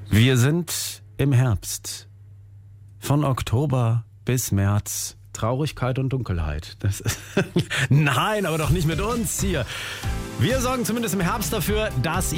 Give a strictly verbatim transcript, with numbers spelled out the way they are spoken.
Wir sind im Herbst. Von Oktober bis März. Traurigkeit und Dunkelheit. Das ist Nein, aber doch nicht mit uns hier. Wir sorgen zumindest im Herbst dafür, dass ihr